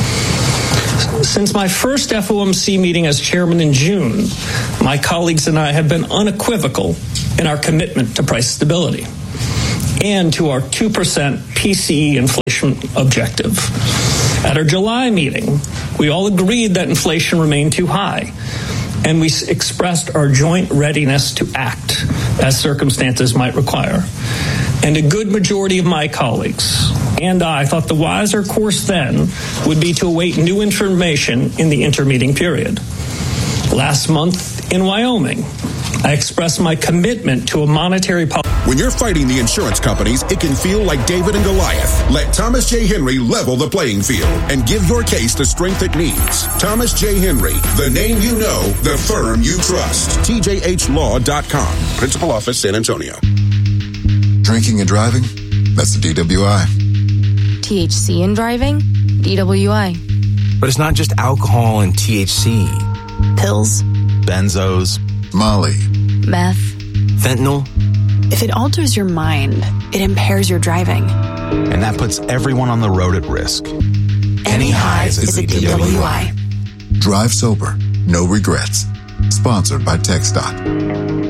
Since my first F O M C meeting as chairman in June, my colleagues and I have been unequivocal in our commitment to price stability and to our two percent P C E inflation objective. At our July meeting, we all agreed that inflation remained too high, and we expressed our joint readiness to act as circumstances might require. And a good majority of my colleagues and I thought the wiser course then would be to await new information in the intermeeting period. Last month in Wyoming, I expressed my commitment to a monetary policy. When you're fighting the insurance companies, it can feel like David and Goliath. Let Thomas J. Henry level the playing field and give your case the strength it needs. Thomas J. Henry, the name you know, the firm you trust. T J H law dot com. Principal Office, San Antonio. Drinking and driving? That's the D W I. T H C in driving? D W I. But it's not just alcohol and T H C. Pills. Benzos. Molly. Meth. Fentanyl. If it alters your mind, it impairs your driving. And that puts everyone on the road at risk. Any highs is a D W I. Drive sober. No regrets. Sponsored by TxDOT.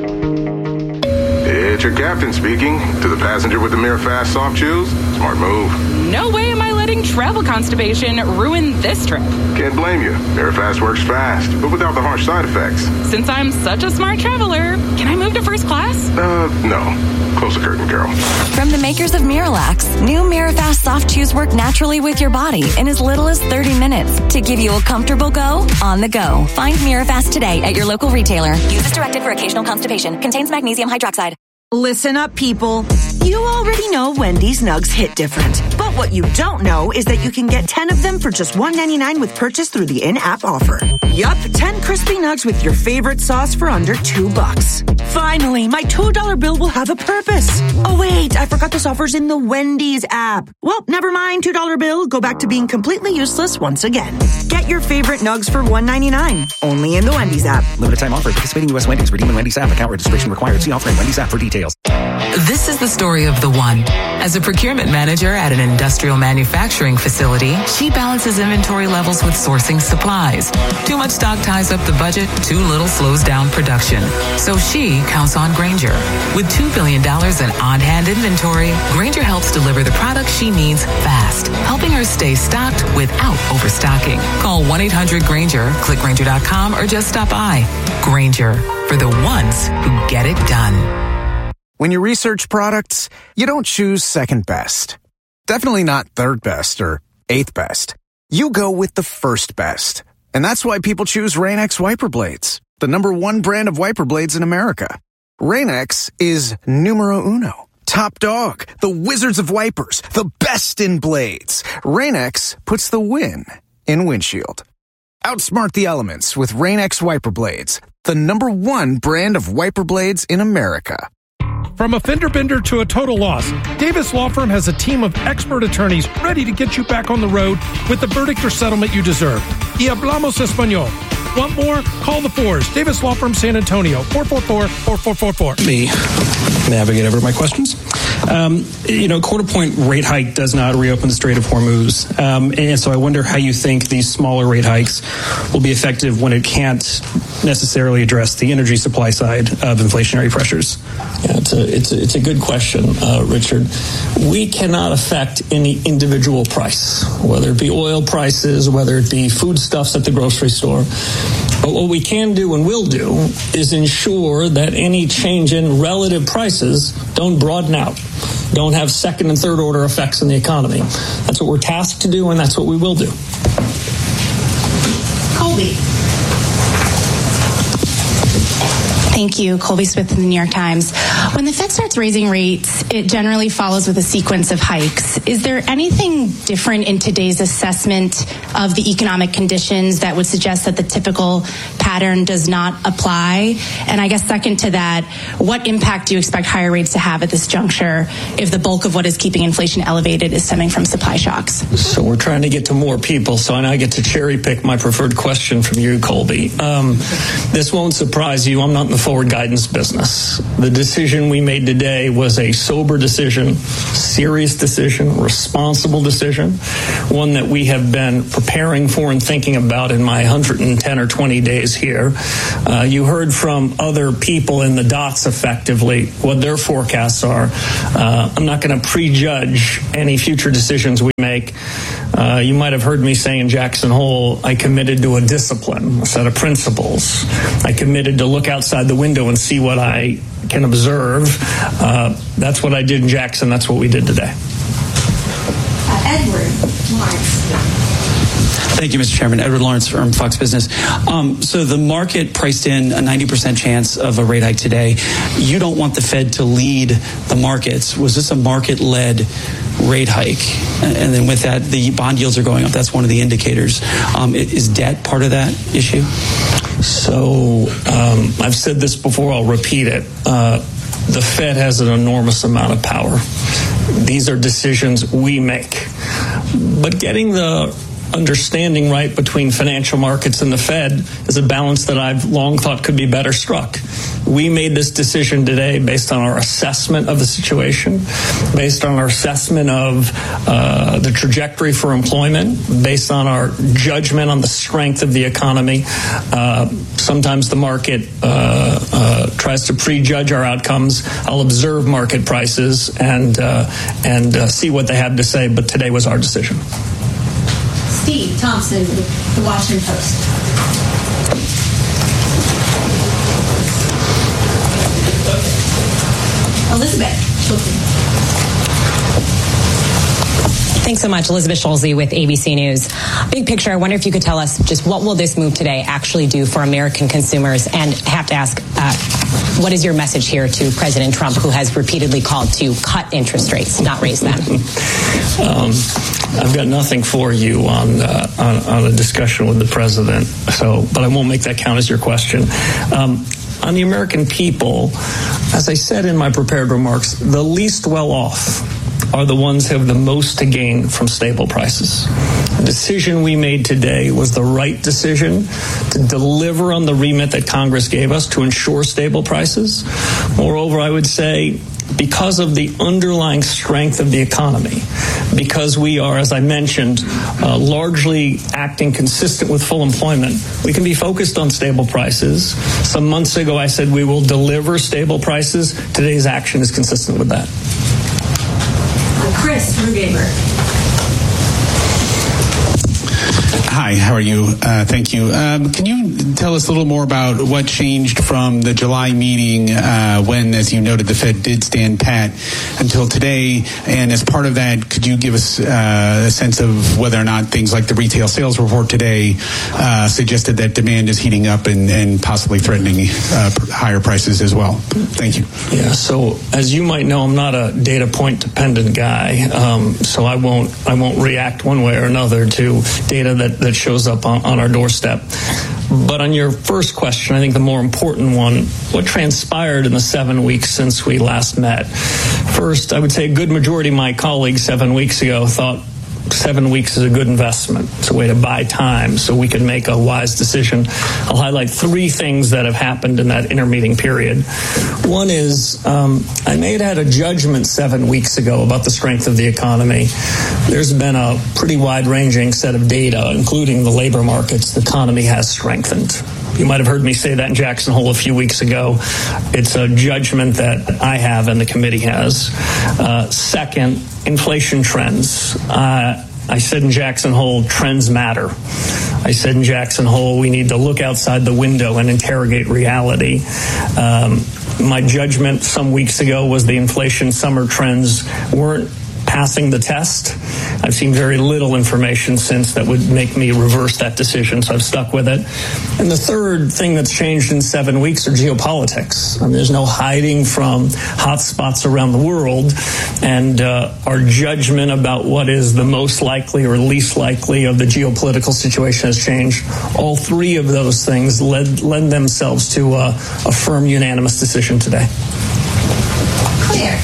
It's your captain speaking. To the passenger with the Mirror Fast soft chews, smart move. No way am I letting travel constipation ruin this trip. Can't blame you. Mirror Fast works fast, but without the harsh side effects. Since I'm such a smart traveler, can I move to first class? Uh, no. Close the curtain, girl. From the makers of Miralax, new Mirafast soft chews work naturally with your body in as little as thirty minutes to give you a comfortable go on the go. Find Mirafast today at your local retailer. Use as directed for occasional constipation. Contains magnesium hydroxide. Listen up, people. You already know Wendy's Nugs hit different. But what you don't know is that you can get ten of them for just one ninety-nine with purchase through the in-app offer. Yup, ten crispy nugs with your favorite sauce for under two bucks. Finally, my two dollar bill will have a purpose. Oh wait, I forgot this offer's in the Wendy's app. Well, never mind, two dollar bill. Go back to being completely useless once again. Get your favorite nugs for one ninety-nine. Only in the Wendy's app. Limited time offer. Participating U S Wendy's. Redeem in Wendy's app. Account registration required. See offer in Wendy's app for details. This is the story of the one. As a procurement manager at an industrial manufacturing facility, she balances inventory levels with sourcing supplies. Too much stock ties up the budget, too little slows down production. So she counts on Grainger. With two billion dollars in on-hand inventory, Grainger helps deliver the products she needs fast, helping her stay stocked without overstocking. Call one eight hundred Grainger, click Grainger dot com, or just stop by. Grainger, for the ones who get it done. When you research products, you don't choose second best. Definitely not third best or eighth best. You go with the first best. And that's why people choose Rain-X wiper blades, the number one brand of wiper blades in America. Rain-X is numero uno, top dog, the wizards of wipers, the best in blades. Rain-X puts the win in windshield. Outsmart the elements with Rain-X wiper blades, the number one brand of wiper blades in America. From a fender bender to a total loss, Davis Law Firm has a team of expert attorneys ready to get you back on the road with the verdict or settlement you deserve. Y hablamos español. Want more? Call the fours. Davis Law Firm San Antonio, four four four, four four four four. Me navigate over my questions. Um, you know, quarter point rate hike does not reopen the Strait of Hormuz. Um, and so I wonder how you think these smaller rate hikes will be effective when it can't necessarily address the energy supply side of inflationary pressures. Yeah, it's a, it's a, it's a good question, uh, Richard. We cannot affect any individual price, whether it be oil prices, whether it be foodstuffs at the grocery store. But what we can do and will do is ensure that any change in relative prices don't broaden out, don't have second and third order effects in the economy. That's what we're tasked to do, and that's what we will do. Colby. Thank you. Colby Smith in the New York Times. When the Fed starts raising rates, it generally follows with a sequence of hikes. Is there anything different in today's assessment of the economic conditions that would suggest that the typical pattern does not apply? And I guess second to that, what impact do you expect higher rates to have at this juncture if the bulk of what is keeping inflation elevated is stemming from supply shocks? So we're trying to get to more people, so I get to cherry pick my preferred question from you, Colby. Um, this won't surprise you. I'm not in the forward guidance business. The decision we made today was a sober decision, serious decision, responsible decision, one that we have been preparing for and thinking about in my one hundred ten or twenty days here. Uh, you heard from other people in the dots effectively what their forecasts are. Uh, I'm not going to prejudge any future decisions we make. Uh, you might have heard me say in Jackson Hole, I committed to a discipline, a set of principles. I committed to look outside the window and see what I can observe. Uh, that's what I did in Jackson. That's what we did today. Uh, Edward Lawrence. Thank you, Mister Chairman. Edward Lawrence from Fox Business. Um, so the market priced in a ninety percent chance of a rate hike today. You don't want the Fed to lead the markets. Was this a market-led rate hike? And then with that, the bond yields are going up. That's one of the indicators. Um, is debt part of that issue? So um, I've said this before. I'll repeat it. Uh, the Fed has an enormous amount of power. These are decisions we make. But getting the understanding right between financial markets and the Fed is a balance that I've long thought could be better struck. We made this decision today based on our assessment of the situation, based on our assessment of uh, the trajectory for employment, based on our judgment on the strength of the economy. Uh, sometimes the market uh, uh, tries to prejudge our outcomes. I'll observe market prices and uh, and uh, see what they have to say, but today was our decision. Steve Thompson with The Washington Post. Elizabeth Schulze. Thanks so much. Elizabeth Schulze with A B C News. Big picture, I wonder if you could tell us just what will this move today actually do for American consumers? And I have to ask, uh, what is your message here to President Trump, who has repeatedly called to cut interest rates, not raise them? um, I've got nothing for you on, uh, on on a discussion with the president, so but I won't make that count as your question. Um, on the American people, as I said in my prepared remarks, the least well off are the ones who have the most to gain from stable prices. The decision we made today was the right decision to deliver on the remit that Congress gave us to ensure stable prices. Moreover, I would say, because of the underlying strength of the economy, because we are, as I mentioned, uh, largely acting consistent with full employment, we can be focused on stable prices. Some months ago, I said we will deliver stable prices. Today's action is consistent with that. Chris Rugaber. Hi, how are you? Uh, thank you. Um, can you tell us a little more about what changed from the July meeting uh, when, as you noted, the Fed did stand pat until today? And as part of that, could you give us uh, a sense of whether or not things like the retail sales report today uh, suggested that demand is heating up and, and possibly threatening uh, higher prices as well? Thank you. Yeah, so as you might know, I'm not a data point dependent guy, um, so I won't I won't react one way or another to data that, that shows up on, on our doorstep. But on your first question, I think the more important one, what transpired in the seven weeks since we last met? First, I would say a good majority of my colleagues seven weeks ago thought seven weeks is a good investment. It's a way to buy time so we can make a wise decision. I'll highlight three things that have happened in that intermeeting period. One is um, I may have had a judgment seven weeks ago about the strength of the economy. There's been a pretty wide-ranging set of data, including the labor markets. The economy has strengthened. You might have heard me say that in Jackson Hole a few weeks ago. It's a judgment that I have and the committee has. Uh, second, inflation trends. Uh, I said in Jackson Hole, trends matter. I said in Jackson Hole, we need to look outside the window and interrogate reality. Um, my judgment some weeks ago was the inflation summer trends weren't passing the test. I've seen very little information since that would make me reverse that decision, so I've stuck with it. And the third thing that's changed in seven weeks are geopolitics. I mean, there's no hiding from hot spots around the world, and uh, our judgment about what is the most likely or least likely of the geopolitical situation has changed. All three of those things led, lend themselves to a, a firm, unanimous decision today. Clear.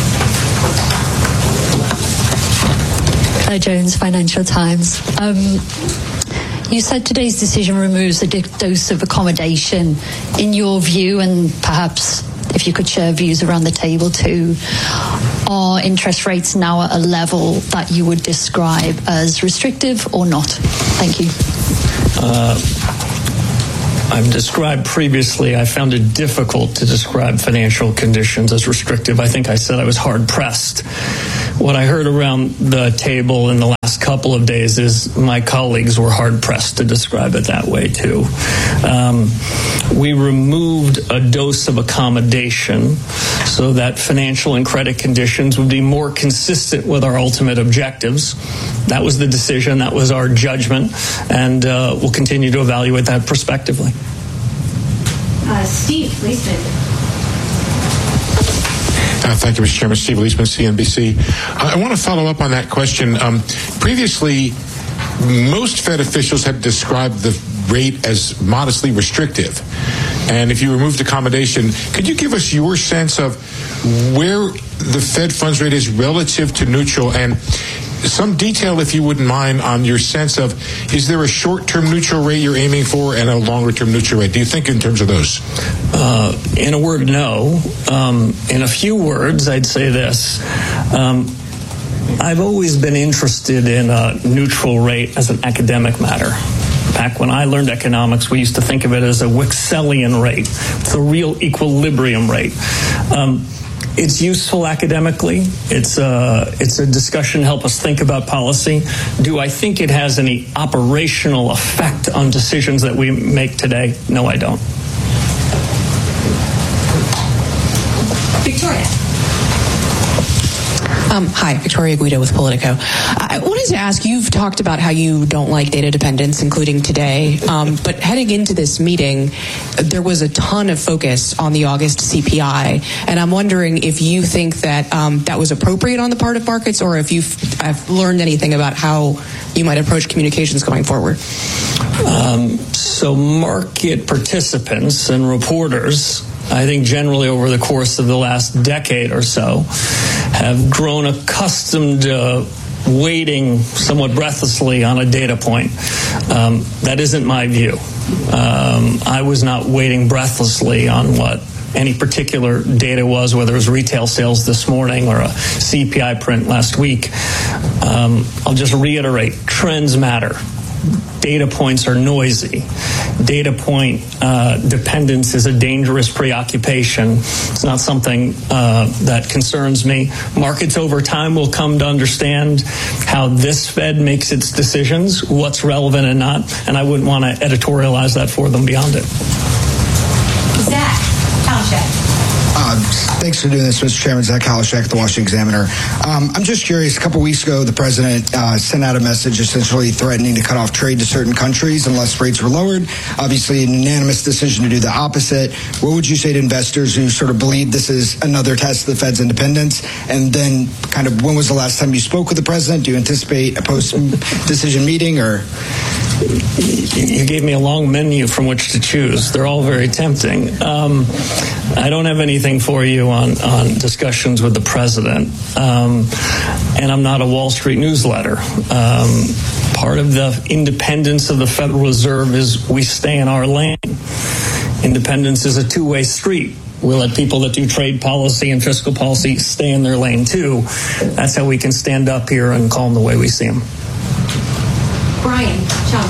Claire Jones, Financial Times. Um, you said today's decision removes a dose of accommodation. In your view, and perhaps if you could share views around the table too, are interest rates now at a level that you would describe as restrictive or not? Thank you. Uh, I've described previously, I found it difficult to describe financial conditions as restrictive. I think I said I was hard-pressed. What I heard around the table in the last couple of days is my colleagues were hard-pressed to describe it that way, too. Um, we removed a dose of accommodation so that financial and credit conditions would be more consistent with our ultimate objectives. That was the decision. That was our judgment. And uh, we'll continue to evaluate that prospectively. Uh, Steve Leisman. Uh, thank you, Mister Chairman. Steve Leisman, C N B C. Uh, I want to follow up on that question. Um, previously, most Fed officials have described the rate as modestly restrictive. And if you removed accommodation, could you give us your sense of where the Fed funds rate is relative to neutral, and some detail, if you wouldn't mind, on your sense of, is there a short-term neutral rate you're aiming for and a longer-term neutral rate? Do you think in terms of those? Uh, in a word, no. Um, in a few words, I'd say this. Um, I've always been interested in a neutral rate as an academic matter. Back when I learned economics, we used to think of it as a Wickselian rate. It's a real equilibrium rate. Um, It's useful academically. It's a, it's a discussion to help us think about policy. Do I think it has any operational effect on decisions that we make today? No, I don't. Victoria. Um, hi, Victoria Guido with Politico. I wanted to ask, you've talked about how you don't like data dependence, including today, um, but heading into this meeting, there was a ton of focus on the August C P I, and I'm wondering if you think that um, that was appropriate on the part of markets, or if you've have learned anything about how you might approach communications going forward. Um, so market participants and reporters, I think generally over the course of the last decade or so, have grown accustomed to waiting somewhat breathlessly on a data point. Um, that isn't my view. Um, I was not waiting breathlessly on what any particular data was, whether it was retail sales this morning or a C P I print last week. Um, I'll just reiterate, trends matter. Data points are noisy. Data point uh, dependence is a dangerous preoccupation. It's not something uh, that concerns me. Markets over time will come to understand how this Fed makes its decisions, what's relevant and not, and I wouldn't want to editorialize that for them beyond it. Zach Kalashak. Uh, thanks for doing this, Mister Chairman. Zach Kalashak, the Washington Examiner. Um, I'm just curious, a couple weeks ago, the president uh, sent out a message essentially threatening to cut off trade to certain countries unless rates were lowered. Obviously, an unanimous decision to do the opposite. What would you say to investors who sort of believe this is another test of the Fed's independence? And then kind of when was the last time you spoke with the president? Do you anticipate a post-decision meeting or... you gave me a long menu from which to choose. They're all very tempting. Um, I don't have anything for you on, on discussions with the president, um, and I'm not a Wall Street newsletter. Um, part of the independence of the Federal Reserve is we stay in our lane. Independence is a two-way street. We let people that do trade policy and fiscal policy stay in their lane, too. That's how we can stand up here and call them the way we see them. Brian Chung.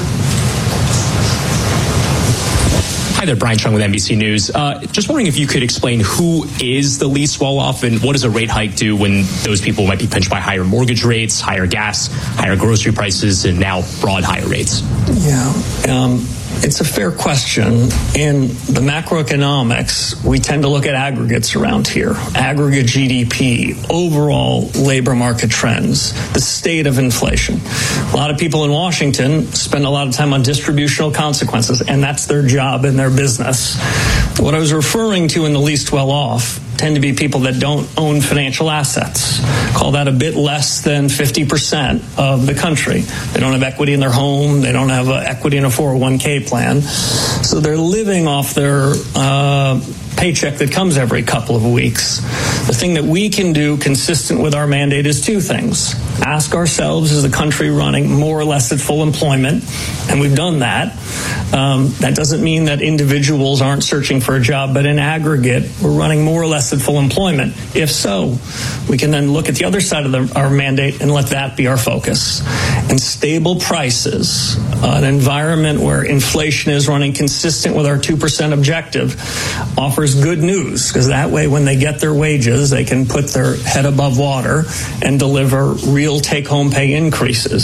Hi there, Brian Chung with N B C News. Uh, just wondering if you could explain who is the least well off and what does a rate hike do when those people might be pinched by higher mortgage rates, higher gas, higher grocery prices, and now broad higher rates? Yeah. Um, It's a fair question. In the macroeconomics, we tend to look at aggregates around here. Aggregate G D P, overall labor market trends, the state of inflation. A lot of people in Washington spend a lot of time on distributional consequences, and that's their job and their business. What I was referring to in the least well off tend to be people that don't own financial assets. Call that a bit less than fifty percent of the country. They don't have equity in their home. They don't have uh, equity in a four oh one k plan. So they're living off their uh, paycheck that comes every couple of weeks. The thing that we can do consistent with our mandate is two things. Ask ourselves, is the country running more or less at full employment? And we've done that. Um, that doesn't mean that individuals aren't searching for a job, but in aggregate, we're running more or less at full employment. If so, we can then look at the other side of the, our mandate and let that be our focus. And stable prices, uh, an environment where inflation is running consistent with our two percent objective, offers good news, because that way when they get their wages, they can put their head above water and deliver real take-home pay increases.